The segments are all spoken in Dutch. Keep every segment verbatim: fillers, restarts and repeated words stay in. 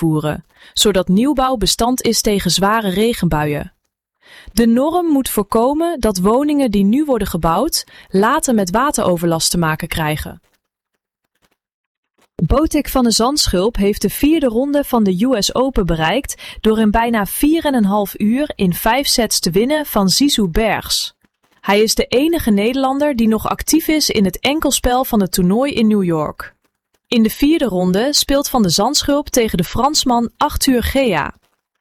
voeren, zodat nieuwbouw bestand is tegen zware regenbuien. De norm moet voorkomen dat woningen die nu worden gebouwd later met wateroverlast te maken krijgen. Botic van de Zandschulp heeft de vierde ronde van de U S Open bereikt door in bijna vier en een half uur in vijf sets te winnen van Zizou Bergs. Hij is de enige Nederlander die nog actief is in het enkelspel van het toernooi in New York. In de vierde ronde speelt Van de Zandschulp tegen de Fransman Arthur Gea.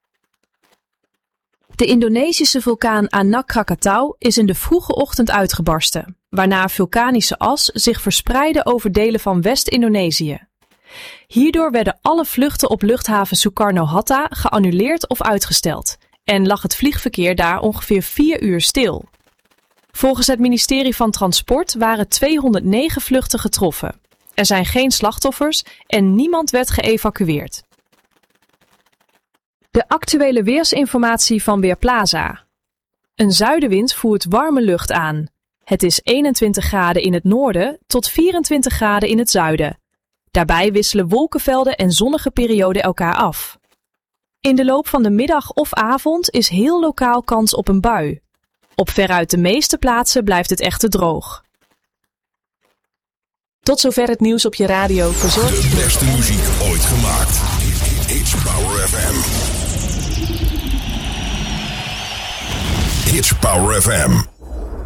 De Indonesische vulkaan Anak Krakatau is in de vroege ochtend uitgebarsten, waarna vulkanische as zich verspreidde over delen van West-Indonesië. Hierdoor werden alle vluchten op luchthaven Soekarno-Hatta geannuleerd of uitgesteld en lag het vliegverkeer daar ongeveer vier uur stil. Volgens het ministerie van Transport waren tweehonderdnegen vluchten getroffen. Er zijn geen slachtoffers en niemand werd geëvacueerd. De actuele weersinformatie van Weerplaza. Een zuidenwind voert warme lucht aan. Het is eenentwintig graden in het noorden tot vierentwintig graden in het zuiden. Daarbij wisselen wolkenvelden en zonnige perioden elkaar af. In de loop van de middag of avond is heel lokaal kans op een bui. Op veruit de meeste plaatsen blijft het echter droog. Tot zover het nieuws op je radio verzorgd. De beste muziek ooit gemaakt. Hits Power F M. Hits Power F M.